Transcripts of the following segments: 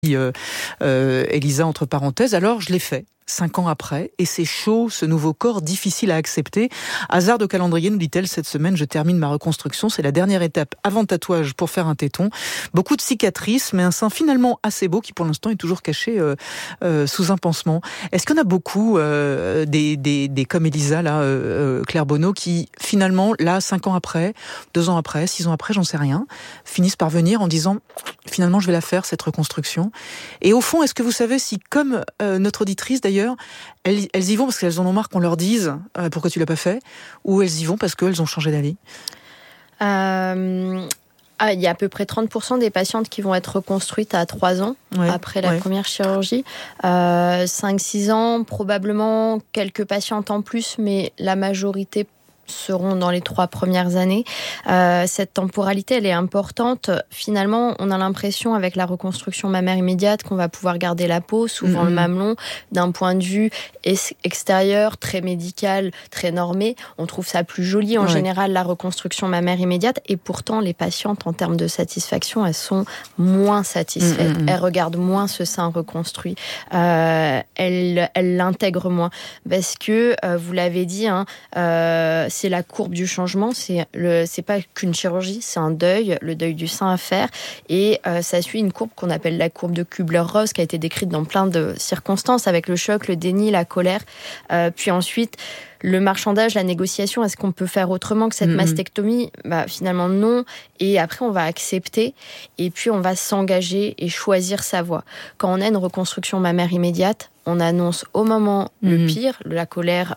Elisa, entre parenthèses. Alors, je l'ai fait. 5 ans après, et c'est chaud, ce nouveau corps difficile à accepter. Hasard de calendrier, nous dit-elle, cette semaine, je termine ma reconstruction. C'est la dernière étape avant tatouage pour faire un téton. Beaucoup de cicatrices, mais un sein finalement assez beau qui, pour l'instant, est toujours caché sous un pansement. Est-ce qu'il y en a beaucoup des comme Elisa, là, Claire Bonneau, qui finalement, là, 5 ans après, 2 ans après, 6 ans après, j'en sais rien, finissent par venir en disant, finalement, je vais la faire, cette reconstruction. Et au fond, est-ce que vous savez si, comme notre auditrice d'ailleurs, elles y vont parce qu'elles en ont marre qu'on leur dise pourquoi tu l'as pas fait, ou elles y vont parce qu'elles ont changé d'avis? Il y a à peu près 30% des patientes qui vont être reconstruites à 3 ans après la première chirurgie. 5-6 ans, probablement quelques patientes en plus, mais la majorité seront dans les 3 premières années. Cette temporalité, elle est importante. Finalement, on a l'impression, avec la reconstruction mammaire immédiate, qu'on va pouvoir garder la peau, souvent le mamelon, d'un point de vue extérieur, très médical, très normé. On trouve ça plus joli, en général, la reconstruction mammaire immédiate. Et pourtant, les patientes, en termes de satisfaction, elles sont moins satisfaites. Elles regardent moins ce sein reconstruit. Elles l'intègrent moins. Parce que, vous l'avez dit, c'est la courbe du changement, c'est pas qu'une chirurgie, c'est un deuil, le deuil du sein à faire, et ça suit une courbe qu'on appelle la courbe de Kubler-Ross, qui a été décrite dans plein de circonstances, avec le choc, le déni, la colère, puis ensuite le marchandage, la négociation. Est-ce qu'on peut faire autrement que cette mastectomie? Finalement non, et après on va accepter, et puis on va s'engager et choisir sa voie. Quand on a une reconstruction mammaire immédiate, on annonce au moment le pire, la colère,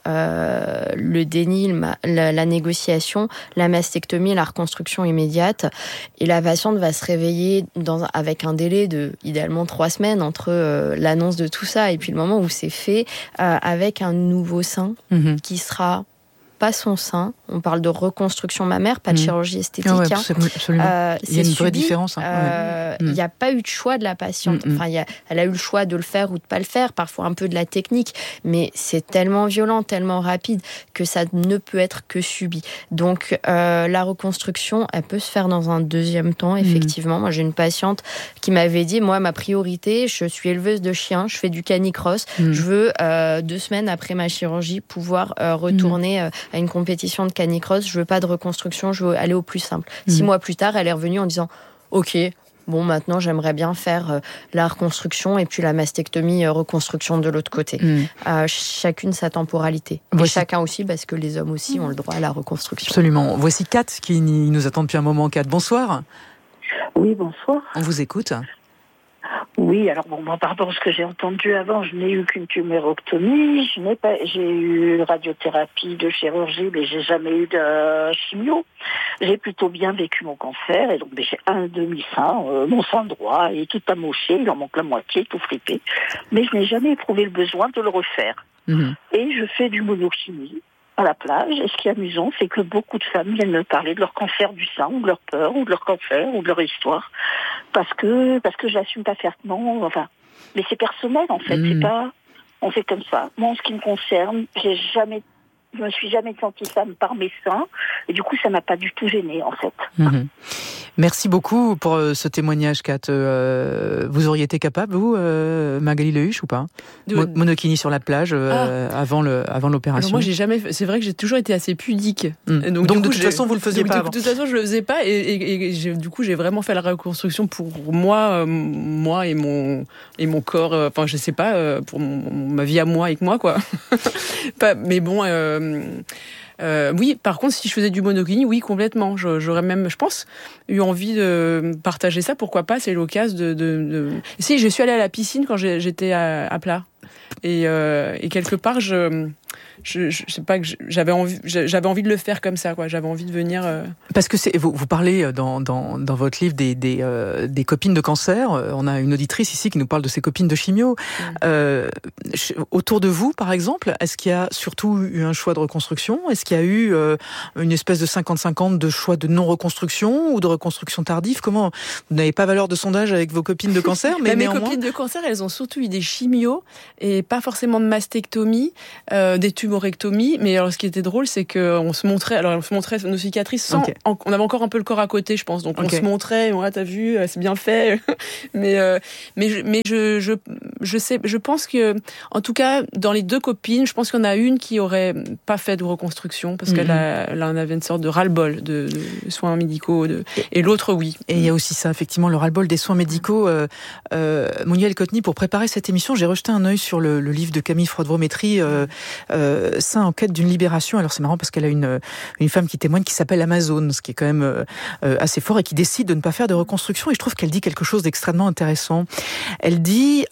le déni, la négociation, la mastectomie, la reconstruction immédiate. Et la patiente va se réveiller avec un délai de, idéalement, 3 semaines entre l'annonce de tout ça et puis le moment où c'est fait, avec un nouveau sein qui sera pas son sein. On parle de reconstruction mammaire, pas de chirurgie esthétique. Absolument. Il y a une vraie différence. Il n'y a pas eu de choix de la patiente. Elle a eu le choix de le faire ou de pas le faire, parfois un peu de la technique, mais c'est tellement violent, tellement rapide que ça ne peut être que subi. Donc la reconstruction, elle peut se faire dans un deuxième temps, effectivement. Moi, j'ai une patiente qui m'avait dit, moi, ma priorité, je suis éleveuse de chiens, je fais du canicross, je veux 2 semaines après ma chirurgie pouvoir retourner à une compétition de canicross, je veux pas de reconstruction, je veux aller au plus simple. 6 mois plus tard, elle est revenue en disant ok, bon, maintenant j'aimerais bien faire la reconstruction et puis la mastectomie, reconstruction de l'autre côté. Chacune sa temporalité. Et chacun aussi, parce que les hommes aussi ont le droit à la reconstruction. Absolument. Voici Kat qui nous attend depuis un moment. Kat, bonsoir. Oui, bonsoir. On vous écoute. Oui, alors par rapport à ce que j'ai entendu avant, je n'ai eu qu'une tumérectomie, j'ai eu radiothérapie de chirurgie, mais j'ai jamais eu de chimio. J'ai plutôt bien vécu mon cancer, et donc j'ai un demi-sein, mon sein droit est tout amoché, il en manque la moitié, tout fripé, mais je n'ai jamais éprouvé le besoin de le refaire. Et je fais du monochimie à la plage, et ce qui est amusant, c'est que beaucoup de femmes viennent me parler de leur cancer du sein, ou de leur peur, ou de leur cancer, ou de leur histoire, parce que j'assume parfaitement, mais c'est personnel en fait, c'est pas, on fait comme ça. Moi, en ce qui me concerne, je me suis jamais sentie femme par mes seins, et du coup, ça m'a pas du tout gênée, en fait. Merci beaucoup pour ce témoignage, Kat. Vous auriez été capable, vous, Magali Lehuche, ou pas? Monokini sur la plage avant l'opération. Alors moi, j'ai jamais. C'est vrai que j'ai toujours été assez pudique. Donc de toute façon, vous le faisiez pas. De toute façon, je le faisais pas, et du coup, j'ai vraiment fait la reconstruction pour moi et mon corps. Enfin, je sais pas, pour ma vie à moi, avec moi, quoi. Mais bon. Oui, par contre, si je faisais du monokini, oui, complètement. J'aurais même, je pense, eu envie de partager ça. Pourquoi pas? C'est l'occasion de... Si, je suis allée à la piscine quand j'étais à plat. Et quelque part, je sais pas, que j'avais envie de le faire comme ça, quoi. J'avais envie de venir. Parce que vous parlez dans votre livre des copines de cancer. On a une auditrice ici qui nous parle de ses copines de chimio. Autour de vous, par exemple, est-ce qu'il y a surtout eu un choix de reconstruction? Est-ce qu'il y a eu une espèce de 50-50 de choix de non-reconstruction ou de reconstruction tardive? Comment? Vous n'avez pas valeur de sondage avec vos copines de cancer, mais mes copines de cancer, elles ont surtout eu des chimios et pas forcément de mastectomie. Des des tumorectomies, mais alors ce qui était drôle, c'est qu'on se montrait nos cicatrices sans, on avait encore un peu le corps à côté, je pense, donc on se montrait, t'as vu, c'est bien fait, mais je pense que, en tout cas, dans les deux copines, je pense qu'il y en a une qui aurait pas fait de reconstruction parce qu'elle en avait une sorte de ras-le-bol de soins médicaux, et l'autre oui. Et il y a aussi ça, effectivement, le ras-le-bol des soins médicaux. Monia El-Kotni, pour préparer cette émission, j'ai rejeté un œil sur le livre de Camille Freudvométrie, Saint en quête d'une libération. Alors c'est marrant parce qu'elle a une femme qui témoigne qui s'appelle Amazon, ce qui est quand même assez fort, et qui décide de ne pas faire de reconstruction. Et je trouve qu'elle dit quelque chose d'extrêmement intéressant. Elle dit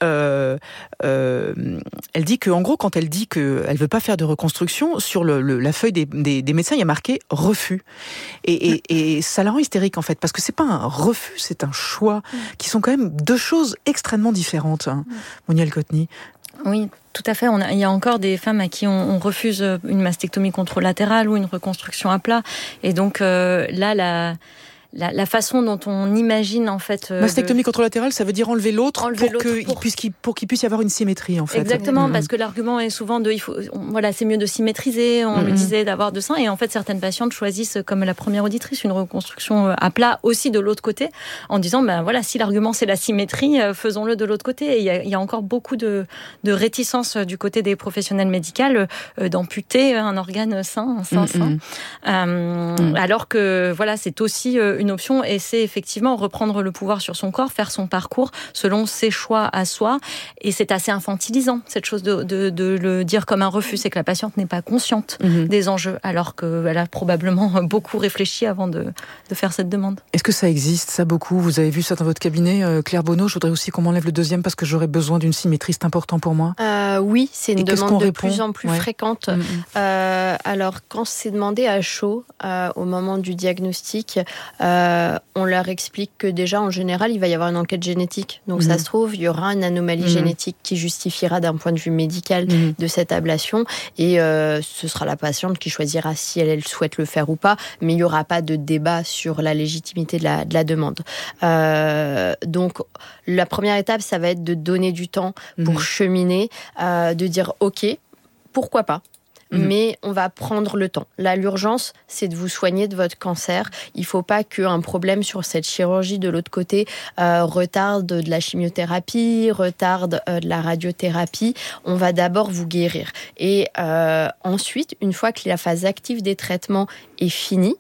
que, en gros, quand elle dit qu'elle veut pas faire de reconstruction, sur la feuille des médecins, il y a marqué refus. Et ça la rend hystérique, en fait, parce que c'est pas un refus, c'est un choix, qui sont quand même deux choses extrêmement différentes. Monia El-Kotni. Oui, tout à fait. Il y a encore des femmes à qui on refuse une mastectomie contralatérale ou une reconstruction à plat. Et donc là, la façon dont on imagine en fait mastectomie contralatérale, ça veut dire enlever l'autre pour qu'il puisse y avoir une symétrie en fait. Exactement, parce que l'argument est souvent c'est mieux de symétriser. On lui disait d'avoir 2 seins, et en fait certaines patientes choisissent, comme la première auditrice, une reconstruction à plat aussi de l'autre côté, en disant si l'argument c'est la symétrie, faisons-le de l'autre côté. Et il y a encore beaucoup de réticence du côté des professionnels médicaux d'amputer un organe sain, alors que c'est aussi une option, et c'est effectivement reprendre le pouvoir sur son corps, faire son parcours selon ses choix à soi. Et c'est assez infantilisant, cette chose de le dire comme un refus, c'est que la patiente n'est pas consciente des enjeux, alors qu'elle a probablement beaucoup réfléchi avant de faire cette demande. Est-ce que ça existe, ça, beaucoup? Vous avez vu ça dans votre cabinet, Claire Bonneau? Je voudrais aussi qu'on m'enlève le deuxième parce que j'aurais besoin d'une symétrie, c'est important pour moi. Oui, c'est une demande de plus en plus fréquente. Alors, quand c'est demandé à chaud, au moment du diagnostic, on leur explique que déjà, en général, il va y avoir une enquête génétique. Donc, ça se trouve, il y aura une anomalie génétique qui justifiera d'un point de vue médical de cette ablation. Et ce sera la patiente qui choisira si elle souhaite le faire ou pas. Mais il n'y aura pas de débat sur la légitimité de la demande. Donc, la première étape, ça va être de donner du temps pour cheminer, de dire « Ok, pourquoi pas ?» Mais on va prendre le temps. Là, l'urgence, c'est de vous soigner de votre cancer. Il ne faut pas qu'un problème sur cette chirurgie de l'autre côté retarde de la chimiothérapie, retarde de la radiothérapie. On va d'abord vous guérir. Et ensuite, une fois que la phase active des traitements est finie,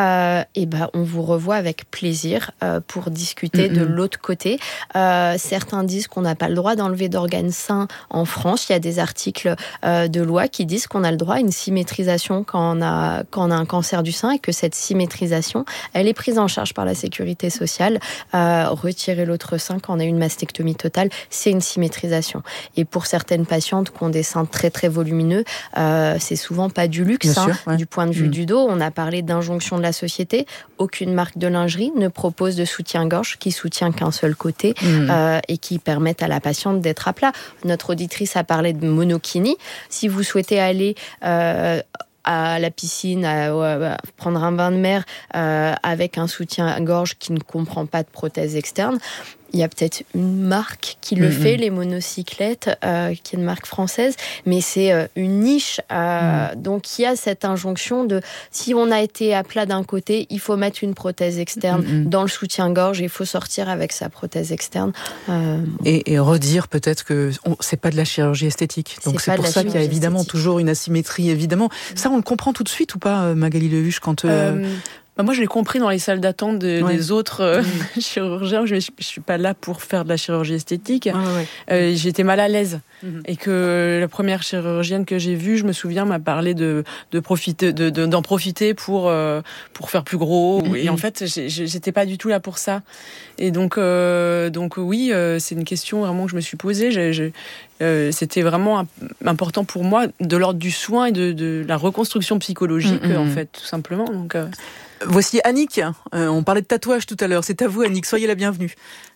on vous revoit avec plaisir pour discuter de l'autre côté. Certains disent qu'on n'a pas le droit d'enlever d'organes sains en France. Il y a des articles de loi qui disent qu'on a le droit à une symétrisation quand on a un cancer du sein, et que cette symétrisation, elle est prise en charge par la sécurité sociale. Retirer l'autre sein quand on a une mastectomie totale, c'est une symétrisation. Et pour certaines patientes qui ont des seins très très volumineux, c'est souvent pas du luxe du point de vue du dos. On a parlé d'injonction de la société. Aucune marque de lingerie ne propose de soutien-gorge qui soutient qu'un seul côté et qui permettent à la patiente d'être à plat. Notre auditrice a parlé de monokini. Si vous souhaitez aller à la piscine, prendre un bain de mer avec un soutien-gorge qui ne comprend pas de prothèse externe, il y a peut-être une marque qui le fait, les monocyclettes, qui est une marque française, mais c'est une niche. Donc il y a cette injonction de, si on a été à plat d'un côté, il faut mettre une prothèse externe dans le soutien-gorge, et il faut sortir avec sa prothèse externe. Et redire peut-être que c'est pas de la chirurgie esthétique. Donc c'est pour ça qu'il y a évidemment toujours une asymétrie, évidemment. Ça, on le comprend tout de suite ou pas, Magali Lehuche, quand... moi, je l'ai compris dans les salles d'attente des autres chirurgiens. Je suis pas là pour faire de la chirurgie esthétique. J'étais mal à l'aise. Et que la première chirurgienne que j'ai vue, je me souviens, m'a parlé d'en profiter pour faire plus gros. Et en fait, j'étais pas du tout là pour ça. Et donc oui, c'est une question vraiment que je me suis posée. C'était vraiment important pour moi, de l'ordre du soin et de la reconstruction psychologique, en fait, tout simplement. Donc, voici Annick. On parlait de tatouage tout à l'heure. C'est à vous, Annick. Soyez la bienvenue.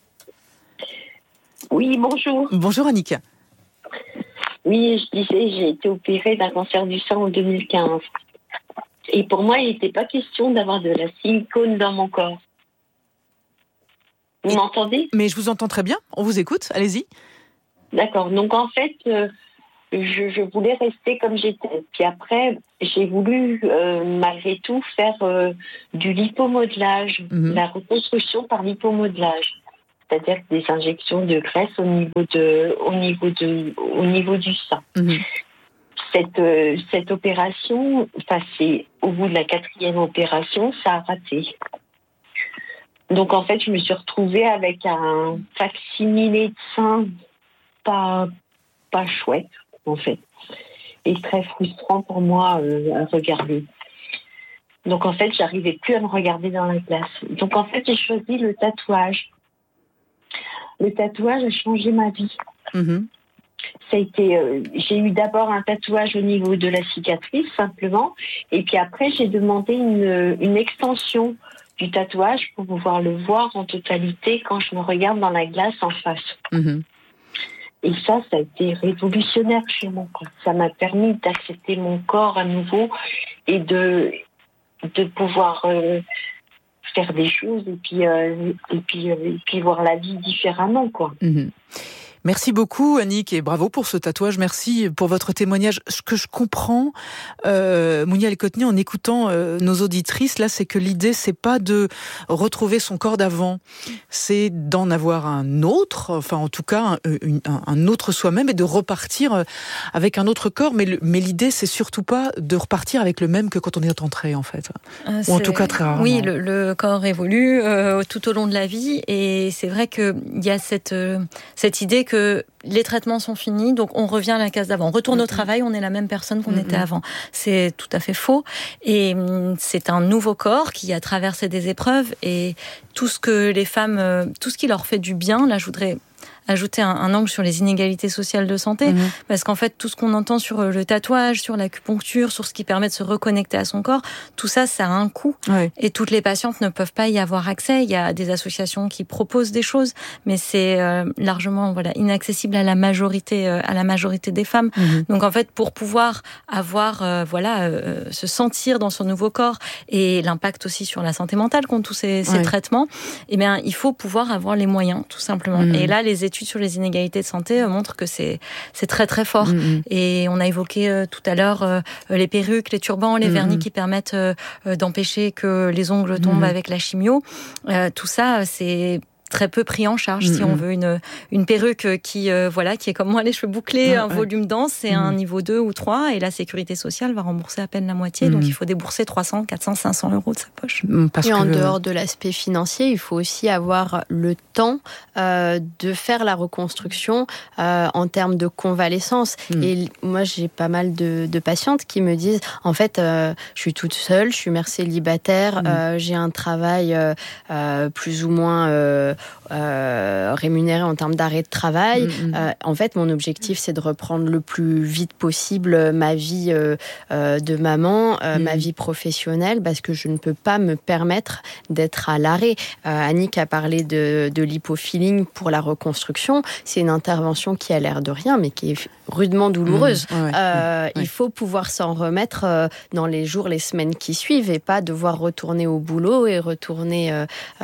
Oui, bonjour. Bonjour, Annick. Oui, je disais, j'ai été opérée d'un cancer du sein en 2015. Et pour moi, il n'était pas question d'avoir de la silicone dans mon corps. Vous m'entendez ? Mais je vous entends très bien. On vous écoute. Allez-y. D'accord. Donc, en fait, je voulais rester comme j'étais. Puis après, j'ai voulu, malgré tout, faire du lipomodelage, la reconstruction par lipomodelage. C'est-à-dire des injections de graisse au niveau du sein. Cette opération, c'est au bout de la 4e opération, ça a raté. Donc en fait, je me suis retrouvée avec un facsimilé de sein pas chouette, en fait, et très frustrant pour moi à regarder. Donc en fait, j'arrivais plus à me regarder dans la glace. Donc en fait, j'ai choisi le tatouage. Le tatouage a changé ma vie. Ça a été, j'ai eu d'abord un tatouage au niveau de la cicatrice, simplement, et puis après, j'ai demandé une extension du tatouage pour pouvoir le voir en totalité quand je me regarde dans la glace en face. Et ça a été révolutionnaire chez moi. Ça m'a permis d'accepter mon corps à nouveau et de pouvoir faire des choses et puis voir la vie différemment, quoi. Merci beaucoup, Annick, et bravo pour ce tatouage. Merci pour votre témoignage. Ce que je comprends, Mounia El-Kotni, en écoutant nos auditrices, là, c'est que l'idée, c'est pas de retrouver son corps d'avant, c'est d'en avoir un autre, enfin, en tout cas, un autre soi-même, et de repartir avec un autre corps. Mais l'idée, c'est surtout pas de repartir avec le même que quand on est entré, en fait. Ou en tout cas, très rarement. Oui, le corps évolue tout au long de la vie, et c'est vrai qu'il y a cette idée que les traitements sont finis, donc on revient à la case d'avant. On retourne au travail, on est la même personne qu'on était avant. C'est tout à fait faux. Et c'est un nouveau corps qui a traversé des épreuves, et tout ce que les femmes, tout ce qui leur fait du bien, là je voudrais ajouter un angle sur les inégalités sociales de santé, parce qu'en fait, tout ce qu'on entend sur le tatouage, sur l'acupuncture, sur ce qui permet de se reconnecter à son corps, tout ça, ça a un coût. Et toutes les patientes ne peuvent pas y avoir accès. Il y a des associations qui proposent des choses, mais c'est largement inaccessible à la majorité des femmes. Donc en fait, pour pouvoir avoir se sentir dans son nouveau corps, et l'impact aussi sur la santé mentale qu'ont tous ces traitements, eh bien, il faut pouvoir avoir les moyens, tout simplement. Et là, les études sur les inégalités de santé montrent que c'est très très fort. Et on a évoqué tout à l'heure les perruques, les turbans, les vernis qui permettent d'empêcher que les ongles tombent avec la chimio. Tout ça, c'est très peu pris en charge. Si on veut une perruque qui est comme moi, les cheveux bouclés, un volume dense, c'est un niveau 2 ou 3, et la sécurité sociale va rembourser à peine la moitié, donc il faut débourser 300, 400, 500 euros de sa poche. Et en dehors de l'aspect financier, il faut aussi avoir le temps de faire la reconstruction en termes de convalescence. Et moi, j'ai pas mal de patientes qui me disent, en fait, je suis toute seule, je suis mère célibataire, j'ai un travail plus ou moins rémunérée en termes d'arrêt de travail. En fait, mon objectif, c'est de reprendre le plus vite possible ma vie de maman, ma vie professionnelle, parce que je ne peux pas me permettre d'être à l'arrêt. Annick a parlé de l'hypofilling pour la reconstruction. C'est une intervention qui a l'air de rien, mais qui est rudement douloureuse. Il faut pouvoir s'en remettre dans les jours, les semaines qui suivent, et pas devoir retourner au boulot et retourner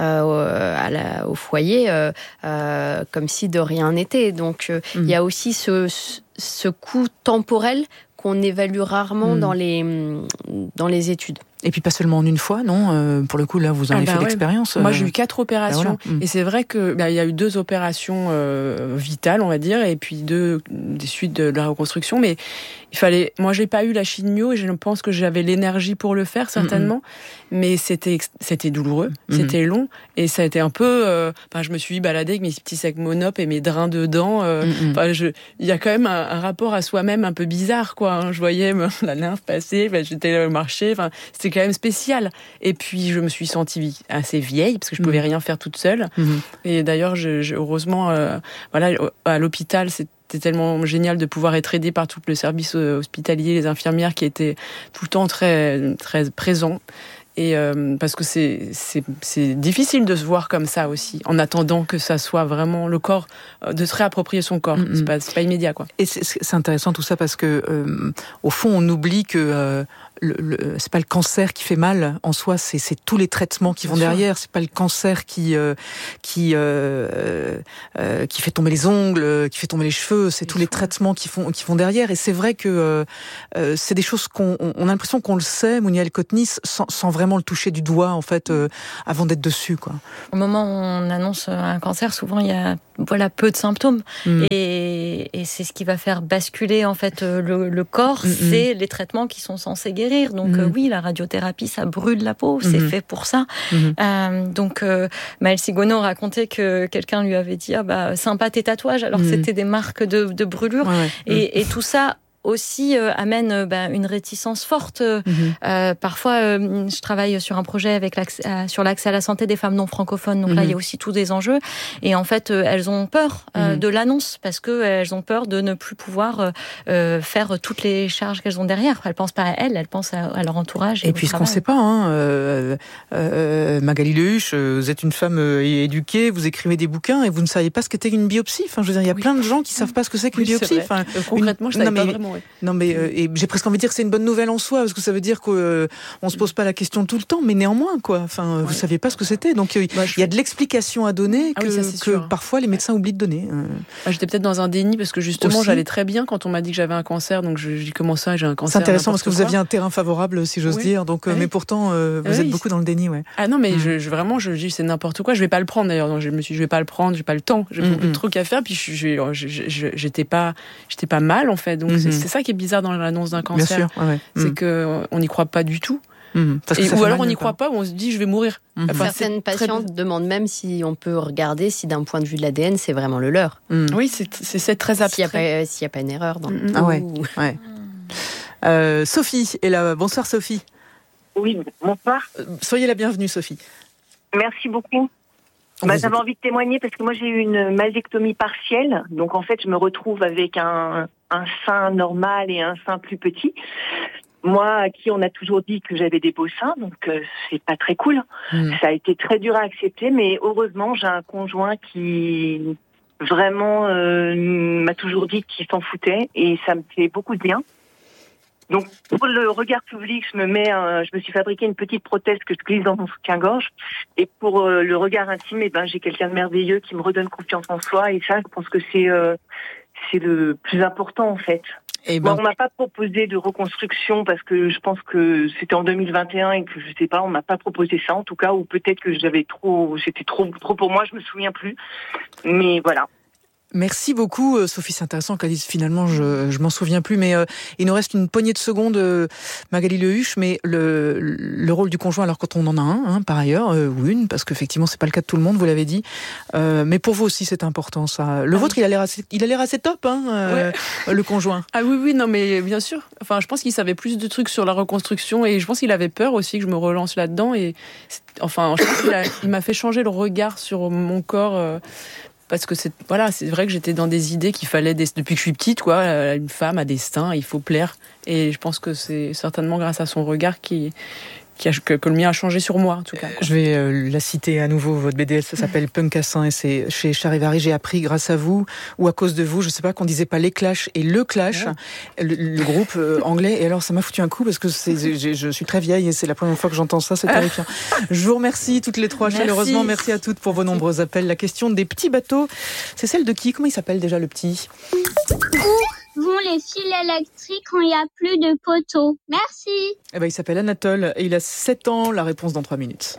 au foyer comme si de rien n'était. Donc il y a aussi ce coût temporel qu'on évalue rarement dans les études. Et puis pas seulement en une fois, non. Pour le coup, là, vous en avez fait l'expérience. Moi, j'ai eu 4 opérations. Et c'est vrai que il y a eu 2 opérations vitales, on va dire, et puis 2 des suites de la reconstruction. Mais il fallait. Moi, j'ai pas eu la chimio, et je pense que j'avais l'énergie pour le faire, certainement. Mais c'était douloureux, c'était long, et ça a été un peu. Je me suis baladée avec mes petits sacs Monop et mes drains dedans. Il y a quand même un rapport à soi-même un peu bizarre, quoi. Je voyais la lymphe passer, j'étais au marché. C'était quand même spécial. Et puis, je me suis sentie assez vieille, parce que je pouvais rien faire toute seule. Et d'ailleurs, heureusement, à l'hôpital, c'était tellement génial de pouvoir être aidée par tout le service hospitalier, les infirmières qui étaient tout le temps très, très présents. Et parce que c'est difficile de se voir comme ça aussi, en attendant que ça soit vraiment le corps, de se réapproprier son corps. C'est pas immédiat, quoi. Et c'est intéressant tout ça, parce que au fond, on oublie que c'est pas le cancer qui fait mal en soi, c'est tous les traitements qui vont derrière. C'est pas le cancer qui fait tomber les ongles, qui fait tomber les cheveux. C'est tous les traitements qui vont derrière. Et c'est vrai que c'est des choses qu'on a l'impression qu'on le sait, Mounia El-Kotni, sans vraiment le toucher du doigt en fait, avant d'être dessus, quoi. Au moment où on annonce un cancer, souvent il y a peu de symptômes et c'est ce qui va faire basculer en fait le corps, c'est les traitements qui sont censés guérir. Donc oui, la radiothérapie, ça brûle la peau, c'est fait pour ça. Donc Maëlle Sigono racontait que quelqu'un lui avait dit sympa tes tatouages, alors que c'était des marques de brûlure. Et tout ça aussi amène une réticence forte. Parfois, je travaille sur un projet sur l'accès à la santé des femmes non francophones. Donc là, il y a aussi tous des enjeux. Et en fait, elles ont peur de l'annonce parce que elles ont peur de ne plus pouvoir faire toutes les charges qu'elles ont derrière. Elles pensent pas à elles pensent à leur entourage. Et puis, ce qu'on ne sait pas, Magali Lehuche, vous êtes une femme éduquée, vous écrivez des bouquins et vous ne saviez pas ce qu'était une biopsie. Enfin, je veux dire, il y a plein de gens qui savent pas ce que c'est qu'une biopsie. Enfin, concrètement, je savais pas vraiment. Non, mais et j'ai presque envie de dire que c'est une bonne nouvelle en soi, parce que ça veut dire qu'on se pose pas la question tout le temps, mais néanmoins, quoi. Enfin, vous saviez pas ce que c'était. Donc, il y a de l'explication à donner que parfois les médecins oublient de donner. J'étais peut-être dans un déni, parce que justement, j'allais très bien quand on m'a dit que j'avais un cancer, donc j'ai commencé, j'ai un cancer. C'est intéressant, parce que vous aviez un terrain favorable, si j'ose dire. Donc, mais pourtant, vous êtes beaucoup dans le déni, ouais. Ah non, mais vraiment, je dis c'est n'importe quoi. Je vais pas le prendre d'ailleurs. Donc, je me suis dit, je vais pas le prendre, j'ai pas le temps. J'ai beaucoup de trucs à faire, puis j'étais pas mal, en fait. Donc, c'est ça qui est bizarre dans l'annonce d'un cancer. Bien sûr, c'est qu'on n'y croit pas du tout. Ou alors on n'y croit pas, ou on se dit je vais mourir. Certaines patientes demandent même si on peut regarder si d'un point de vue de l'ADN c'est vraiment le leur. Oui, c'est très abstrait. S'il n'y a pas une erreur dans Sophie est là. Bonsoir Sophie. Oui, bonsoir. Soyez la bienvenue Sophie. Merci beaucoup. J'avais envie de témoigner parce que moi j'ai eu une mastectomie partielle, donc en fait je me retrouve avec un sein normal et un sein plus petit. Moi, à qui on a toujours dit que j'avais des beaux seins, donc c'est pas très cool. Ça a été très dur à accepter, mais heureusement j'ai un conjoint qui vraiment m'a toujours dit qu'il s'en foutait et ça me fait beaucoup de bien. Donc pour le regard public, je me suis fabriqué une petite prothèse que je glisse dans mon soutien-gorge. Et pour le regard intime, j'ai quelqu'un de merveilleux qui me redonne confiance en soi. Et ça, je pense que c'est le plus important en fait. On m'a pas proposé de reconstruction parce que je pense que c'était en 2021 et que je sais pas, on m'a pas proposé ça en tout cas, ou peut-être que c'était trop pour moi, je me souviens plus. Mais voilà. Merci beaucoup, Sophie. C'est intéressant qu'elle dise finalement, je m'en souviens plus, mais il nous reste une poignée de secondes, Magali Lehuche, mais le rôle du conjoint, alors quand on en a un, par ailleurs, ou une, parce qu'effectivement c'est pas le cas de tout le monde, vous l'avez dit, mais pour vous aussi c'est important ça. Le vôtre, il a l'air assez top, le conjoint. Ah oui, non mais bien sûr. Enfin, je pense qu'il savait plus de trucs sur la reconstruction et je pense qu'il avait peur aussi que je me relance là-dedans et je pense qu'il m'a fait changer le regard sur mon corps. Parce que c'est vrai que j'étais dans des idées qu'il fallait, depuis que je suis petite, une femme a des seins, il faut plaire. Et je pense que c'est certainement grâce à son regard que le mien a changé sur moi, en tout cas. Je vais la citer à nouveau, votre BD, ça s'appelle Punk à Seins et c'est chez Charivari. J'ai appris grâce à vous, ou à cause de vous, je sais pas, qu'on disait pas les Clash et le Clash, le groupe anglais. Et alors, ça m'a foutu un coup parce que je suis très vieille et c'est la première fois que j'entends ça, c'est terrifiant. Je vous remercie toutes les trois chaleureusement. Merci à toutes pour vos nombreux appels. La question des petits bateaux, c'est celle de qui? Comment il s'appelle déjà, le petit? Vont les fils électriques quand il n'y a plus de poteaux. Merci. Il s'appelle Anatole et il a 7 ans. La réponse dans 3 minutes.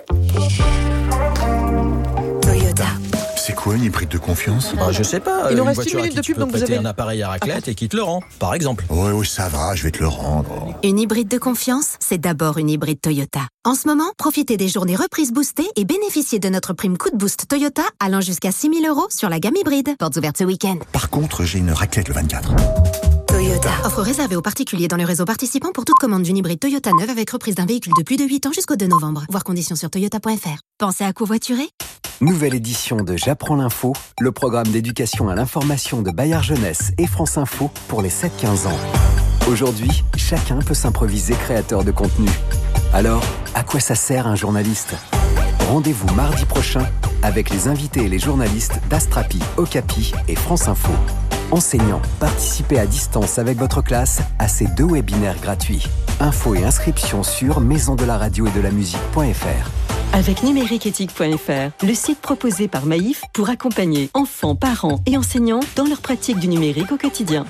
Toyota. C'est quoi une hybride de confiance? Je sais pas. Il nous reste 1 minute de pub, donc vous avez un appareil à raclette et qui te le rend, par exemple. Oui, ça va, je vais te le rendre. Une hybride de confiance, c'est d'abord une hybride Toyota. En ce moment, profitez des journées reprises boostées et bénéficiez de notre prime coup de boost Toyota allant jusqu'à 6 000 € sur la gamme hybride. Portes ouvertes ce week-end. Par contre, j'ai une raclette le 24. Toyota. Offre réservée aux particuliers dans le réseau participant pour toute commande d'une hybride Toyota neuve avec reprise d'un véhicule de plus de 8 ans jusqu'au 2 novembre. Voir conditions sur toyota.fr. Pensez à covoiturer? Nouvelle édition de J'apprends l'info, le programme d'éducation à l'information de Bayard Jeunesse et France Info pour les 7-15 ans. Aujourd'hui, chacun peut s'improviser créateur de contenu. Alors, à quoi ça sert un journaliste? Rendez-vous mardi prochain avec les invités et les journalistes d'Astrapi, Okapi et France Info. Enseignants, participez à distance avec votre classe à ces 2 webinaires gratuits. Infos et inscriptions sur maisondelaradio-et-de-la-musique.fr. Avec numériqueéthique.fr, le site proposé par Maïf pour accompagner enfants, parents et enseignants dans leur pratique du numérique au quotidien.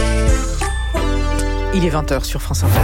Il est 20h sur France Inter.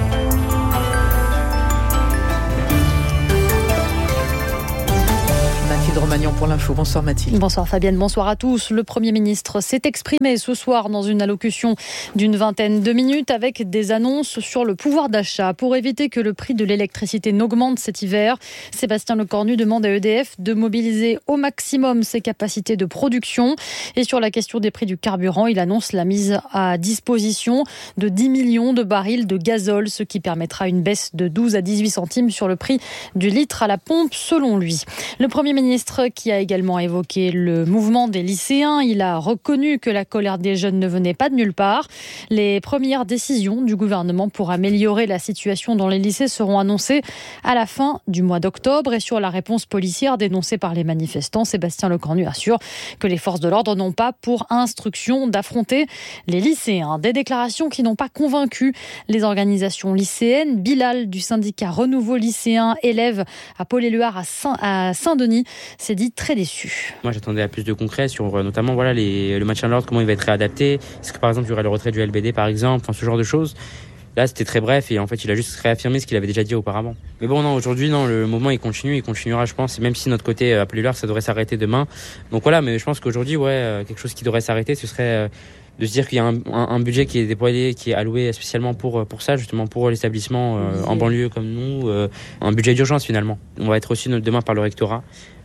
Romagnan pour l'info. Bonsoir Mathilde. Bonsoir Fabienne, bonsoir à tous. Le Premier ministre s'est exprimé ce soir dans une allocution d'une vingtaine de minutes avec des annonces sur le pouvoir d'achat. Pour éviter que le prix de l'électricité n'augmente cet hiver, Sébastien Lecornu demande à EDF de mobiliser au maximum ses capacités de production. Et sur la question des prix du carburant, il annonce la mise à disposition de 10 millions de barils de gazole, ce qui permettra une baisse de 12 à 18 centimes sur le prix du litre à la pompe selon lui. Le Premier ministre qui a également évoqué le mouvement des lycéens. Il a reconnu que la colère des jeunes ne venait pas de nulle part. Les premières décisions du gouvernement pour améliorer la situation dans les lycées seront annoncées à la fin du mois d'octobre. Et sur la réponse policière dénoncée par les manifestants, Sébastien Lecornu assure que les forces de l'ordre n'ont pas pour instruction d'affronter les lycéens. Des déclarations qui n'ont pas convaincu les organisations lycéennes. Bilal du syndicat Renouveau lycéen, élève à Paul-Éluard à Saint-Denis, s'est dit très déçu. Moi j'attendais à plus de concret sur notamment le maintien de l'ordre, comment il va être réadapté. Est-ce que par exemple il y aurait le retrait du LBD par exemple, ce genre de choses. Là c'était très bref et en fait il a juste réaffirmé ce qu'il avait déjà dit auparavant. Mais bon non, aujourd'hui non, le mouvement il continuera je pense, et même si notre côté à Paul-Éluard ça devrait s'arrêter demain. Donc voilà, mais je pense qu'aujourd'hui quelque chose qui devrait s'arrêter ce serait de se dire qu'il y a un budget qui est déployé, qui est alloué spécialement pour ça, justement pour l'établissement en banlieue comme nous, un budget d'urgence finalement. On va être aussi demain par le rectorat.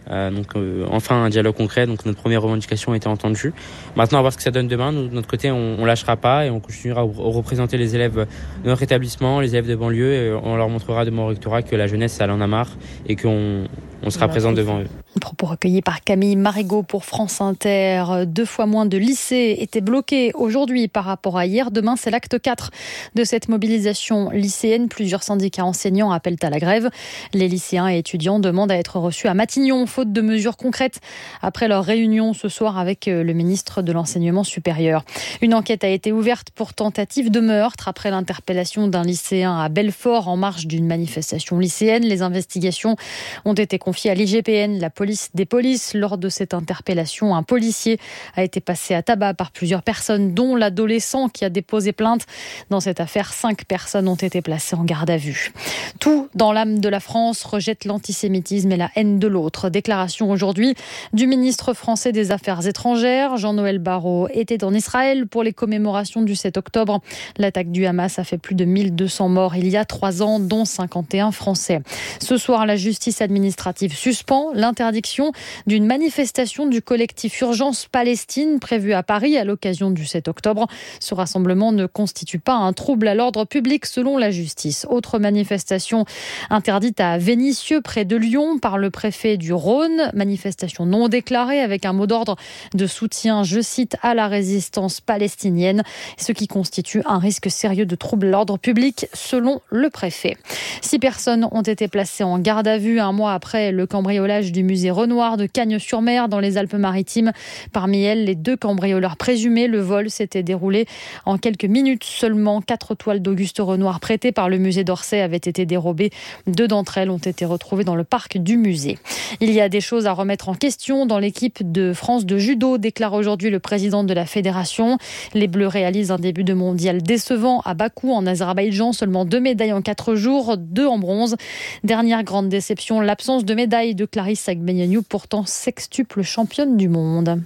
Enfin un dialogue concret, donc notre première revendication a été entendue. Maintenant à voir ce que ça donne demain. Nous de notre côté on lâchera pas et on continuera à représenter les élèves de notre établissement, les élèves de banlieue, et on leur montrera demain au rectorat que la jeunesse elle en a marre et qu'on sera présent devant eux. Propos recueillis par Camille Marigot pour France Inter. 2 fois moins de lycées étaient bloqués aujourd'hui par rapport à hier. Demain, c'est l'acte 4 de cette mobilisation lycéenne. Plusieurs syndicats enseignants appellent à la grève. Les lycéens et étudiants demandent à être reçus à Matignon, faute de mesures concrètes, après leur réunion ce soir avec le ministre de l'Enseignement supérieur. Une enquête a été ouverte pour tentative de meurtre après l'interpellation d'un lycéen à Belfort en marge d'une manifestation lycéenne. Les investigations ont été confiées à l'IGPN, la police des polices. Lors de cette interpellation, un policier a été passé à tabac par plusieurs personnes, dont l'adolescent qui a déposé plainte. Dans cette affaire, 5 personnes ont été placées en garde à vue. Tout dans l'âme de la France rejette l'antisémitisme et la haine de l'autre. Déclaration aujourd'hui du ministre français des Affaires étrangères. Jean-Noël Barrot était en Israël pour les commémorations du 7 octobre. L'attaque du Hamas a fait plus de 1200 morts il y a 3 ans, dont 51 Français. Ce soir, la justice administrative suspend l'interdiction d'une manifestation du collectif Urgence Palestine prévue à Paris à l'occasion du 7 octobre. Ce rassemblement ne constitue pas un trouble à l'ordre public selon la justice. Autre manifestation interdite à Vénissieux près de Lyon par le préfet du Rhône. Manifestation non déclarée avec un mot d'ordre de soutien, je cite, à la résistance palestinienne, ce qui constitue un risque sérieux de trouble à l'ordre public selon le préfet. 6 personnes ont été placées en garde à vue un mois après le cambriolage du musée Renoir de Cagnes-sur-Mer dans les Alpes-Maritimes. Parmi elles, les 2 cambrioleurs présumés. Le vol s'était déroulé en quelques minutes seulement. 4 toiles d'Auguste Renoir prêtées par le musée d'Orsay avaient été dérobées. 2 d'entre elles ont été retrouvées dans le parc du musée. Il y a des choses à remettre en question dans l'équipe de France de judo, déclare aujourd'hui le président de la fédération. Les Bleus réalisent un début de mondial décevant à Bakou en Azerbaïdjan. Seulement 2 médailles en 4 jours, 2 en bronze. Dernière grande déception, l'absence de médaille de Clarisse Agbenienou, pourtant sextuple championne du monde.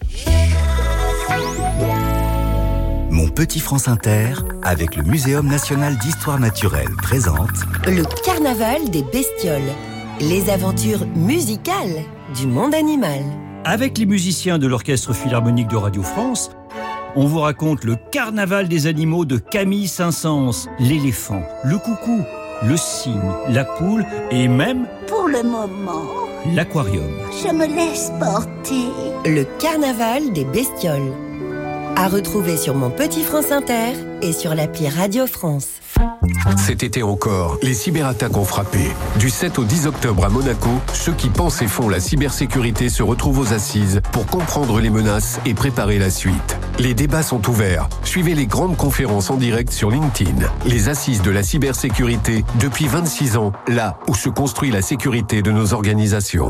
Mon petit France Inter, avec le Muséum national d'histoire naturelle, présente le carnaval des bestioles, les aventures musicales du monde animal. Avec les musiciens de l'Orchestre Philharmonique de Radio France, on vous raconte le carnaval des animaux de Camille Saint-Saëns, l'éléphant, le coucou, le cygne, la poule et même, pour le moment, l'aquarium. Je me laisse porter. Le carnaval des bestioles. À retrouver sur Mon Petit France Inter et sur l'appli Radio France. Cet été encore, les cyberattaques ont frappé. Du 7 au 10 octobre à Monaco, ceux qui pensent et font la cybersécurité se retrouvent aux assises pour comprendre les menaces et préparer la suite. Les débats sont ouverts. Suivez les grandes conférences en direct sur LinkedIn. Les assises de la cybersécurité depuis 26 ans, là où se construit la sécurité de nos organisations.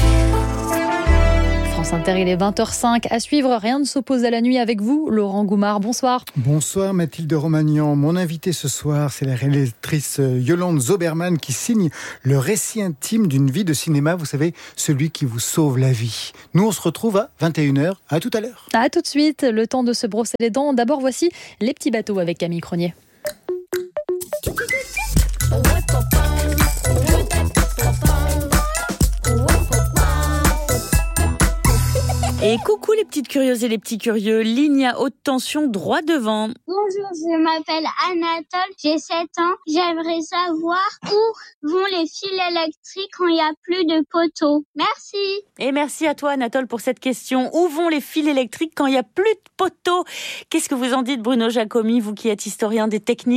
France Inter, il est 20h05. À suivre, rien ne s'oppose à la nuit avec vous, Laurent Goumard. Bonsoir. Bonsoir Mathilde Romagnan. Mon invité ce soir, c'est la réalisatrice Yolande Zoberman qui signe le récit intime d'une vie de cinéma. Vous savez, celui qui vous sauve la vie. Nous, on se retrouve à 21h. À tout à l'heure. À tout de suite. Le temps de se brosser les dents. D'abord, voici Les Petits Bateaux avec Camille Cronier. Et coucou les petites curieuses et les petits curieux, ligne à haute tension droit devant. Bonjour, je m'appelle Anatole, j'ai 7 ans. J'aimerais savoir où vont les fils électriques quand il n'y a plus de poteaux. Merci. Et merci à toi Anatole pour cette question. Où vont les fils électriques quand il n'y a plus de poteaux ? Qu'est-ce que vous en dites Bruno Jacomi, vous qui êtes historien des techniques ?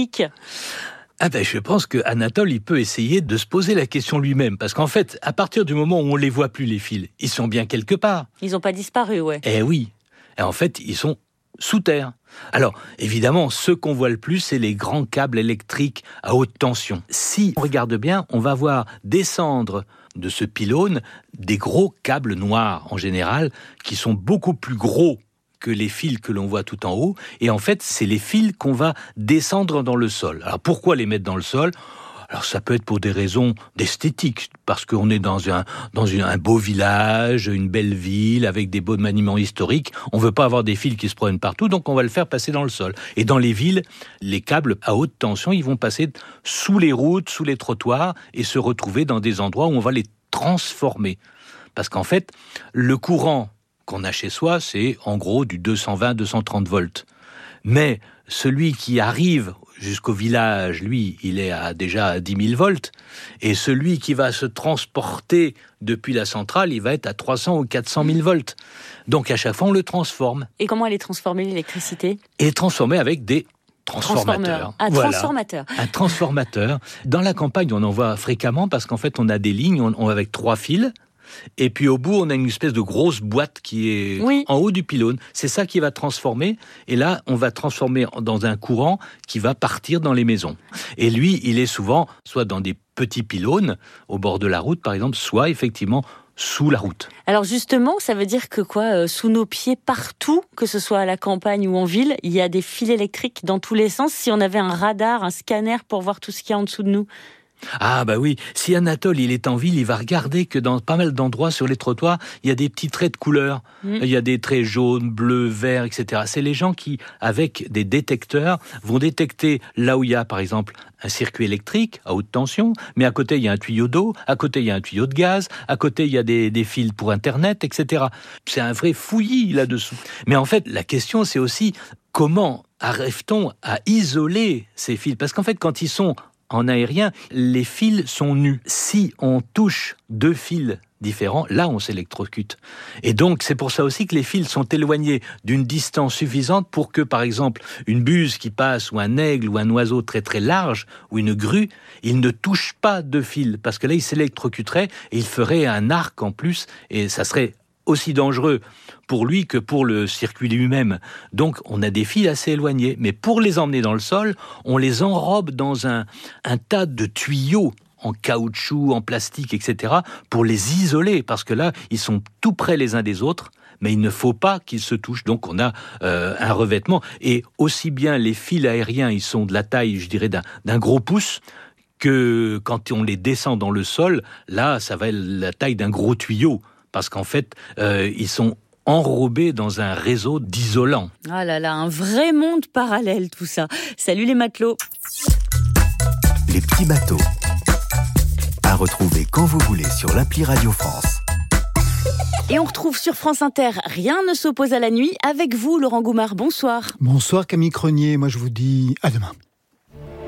Je pense que Anatole, il peut essayer de se poser la question lui-même. Parce qu'en fait, à partir du moment où on les voit plus, les fils, ils sont bien quelque part. Ils n'ont pas disparu, ouais. Eh oui. Et en fait, ils sont sous terre. Alors, évidemment, ceux qu'on voit le plus, c'est les grands câbles électriques à haute tension. Si on regarde bien, on va voir descendre de ce pylône des gros câbles noirs, en général, qui sont beaucoup plus gros que les fils que l'on voit tout en haut. Et en fait, c'est les fils qu'on va descendre dans le sol. Alors, pourquoi les mettre dans le sol ? Alors, ça peut être pour des raisons d'esthétique, parce qu'on est dans un beau village, une belle ville, avec des beaux monuments historiques. On veut pas avoir des fils qui se promènent partout, donc on va le faire passer dans le sol. Et dans les villes, les câbles à haute tension, ils vont passer sous les routes, sous les trottoirs, et se retrouver dans des endroits où on va les transformer. Parce qu'en fait, le courant qu'on a chez soi, c'est en gros du 220-230 volts. Mais celui qui arrive jusqu'au village, lui, il est déjà à 10 000 volts. Et celui qui va se transporter depuis la centrale, il va être à 300 ou 400 000 volts. Donc à chaque fois, on le transforme. Et comment elle est transformée, l'électricité ? Elle est transformée avec des transformateurs. Transformateur. Un transformateur. Dans la campagne, on en voit fréquemment parce qu'en fait, on a des lignes avec 3 fils. Et puis au bout, on a une espèce de grosse boîte qui est en haut du pylône. C'est ça qui va transformer. Et là, on va transformer dans un courant qui va partir dans les maisons. Et lui, il est souvent soit dans des petits pylônes au bord de la route, par exemple, soit effectivement sous la route. Alors justement, ça veut dire que sous nos pieds, partout, que ce soit à la campagne ou en ville, il y a des fils électriques dans tous les sens. Si on avait un radar, un scanner pour voir tout ce qu'il y a en dessous de nous. Ah bah oui, si Anatole il est en ville, il va regarder que dans pas mal d'endroits sur les trottoirs, il y a des petits traits de couleur. Il y a des traits jaunes, bleus, verts, etc. C'est les gens qui, avec des détecteurs, vont détecter là où il y a, par exemple, un circuit électrique à haute tension, mais à côté il y a un tuyau d'eau, à côté il y a un tuyau de gaz, à côté il y a des fils pour Internet, etc. C'est un vrai fouillis là-dessous. Mais en fait, la question c'est aussi comment arrive-t-on à isoler ces fils ? Parce qu'en fait, quand ils sont en aérien, les fils sont nus. Si on touche 2 fils différents, là on s'électrocute. Et donc c'est pour ça aussi que les fils sont éloignés d'une distance suffisante pour que, par exemple, une buse qui passe, ou un aigle, ou un oiseau très très large, ou une grue, il ne touche pas 2 fils, parce que là il s'électrocuterait et il ferait un arc en plus, et ça serait aussi dangereux pour lui que pour le circuit lui-même. Donc, on a des fils assez éloignés. Mais pour les emmener dans le sol, on les enrobe dans un tas de tuyaux en caoutchouc, en plastique, etc., pour les isoler, parce que là, ils sont tout près les uns des autres, mais il ne faut pas qu'ils se touchent. Donc, on a un revêtement. Et aussi bien les fils aériens, ils sont de la taille, je dirais, d'un gros pouce, que quand on les descend dans le sol, là, ça va être la taille d'un gros tuyau. Parce qu'en fait, ils sont enrobés dans un réseau d'isolants. Ah là là, un vrai monde parallèle tout ça. Salut les matelots. Les petits bateaux. À retrouver quand vous voulez sur l'appli Radio France. Et on retrouve sur France Inter Rien ne s'oppose à la nuit avec vous, Laurent Goumard. Bonsoir. Bonsoir Camille Cronier, moi je vous dis à demain.